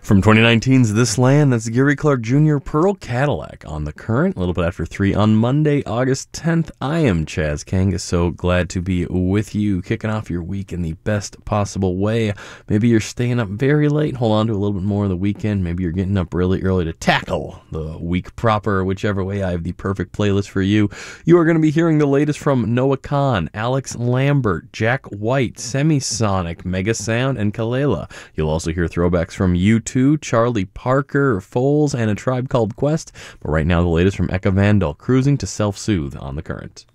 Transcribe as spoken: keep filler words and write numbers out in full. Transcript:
From twenty nineteen's This Land, that's Gary Clark Junior Pearl Cadillac on the Current, a little bit after three on Monday, August tenth. I am Chaz Kanga, so glad to be with you, kicking off your week in the best possible way. Maybe you're staying up very late, hold on to a little bit more of the weekend. Maybe you're getting up really early to tackle the week proper. Whichever way, I have the perfect playlist for you. You are going to be hearing the latest from Noah Kahan, Alex Lambert, Jack White, Semisonic, Mega Sound, and Kalela. You'll also hear throwbacks from U two, Charlie Parker, Foles, and A Tribe Called Quest. But right now, the latest from Eka Vandal, Cruising to Self-Soothe on the Current.